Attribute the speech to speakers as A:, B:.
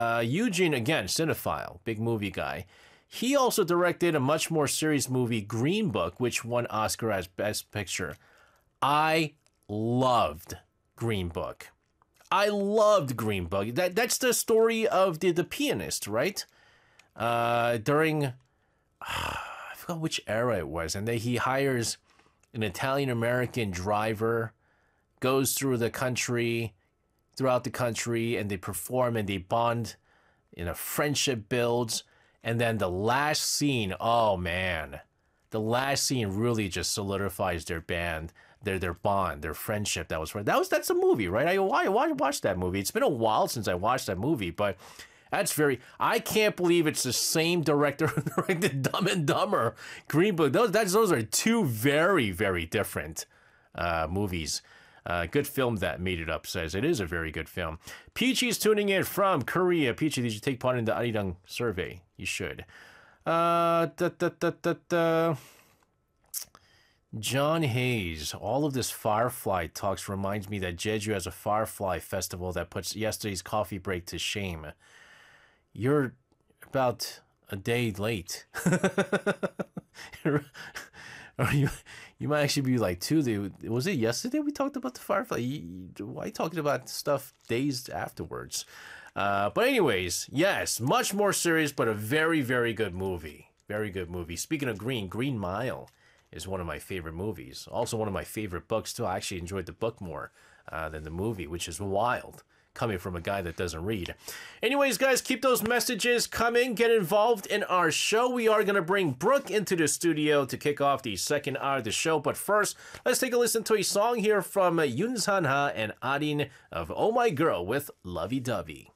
A: Eugene, again, cinephile, big movie guy. He also directed a much more serious movie, Green Book, which won Oscar as Best Picture. I loved Green Book. I loved Green Book. That's the story of the pianist, right? During I forgot which era it was, and then he hires an Italian American driver, goes through the country, throughout the country, and they perform and they bond, friendship builds, and then the last scene, oh man, the last scene really just solidifies their band, their bond, their friendship. That's a movie, right? I watched that movie. It's been a while since I watched that movie, but I can't believe it's the same director who directed Dumb and Dumber, Green Book. Those are two very, very different movies. Good film that made it up, says. It is a very good film. Peachy's tuning in from Korea. Peachy, did you take part in the Arirang survey? You should. John Hayes. All of this Firefly talks reminds me that Jeju has a Firefly festival that puts yesterday's coffee break to shame. You're about a day late. Or you might actually be like 2 days. Was it yesterday we talked about the Firefly? Why talking about stuff days afterwards? But anyways, yes, much more serious, but a very, very good movie. Very good movie. Speaking of Green Mile is one of my favorite movies. Also one of my favorite books, too. I actually enjoyed the book more than the movie, which is wild, coming from a guy that doesn't read. Anyways, guys, keep those messages coming. Get involved in our show. We are going to bring Brooke into the studio to kick off the second hour of the show. But first, let's take a listen to a song here from Yoon San-ha and Arin of Oh My Girl with Lovey Dovey.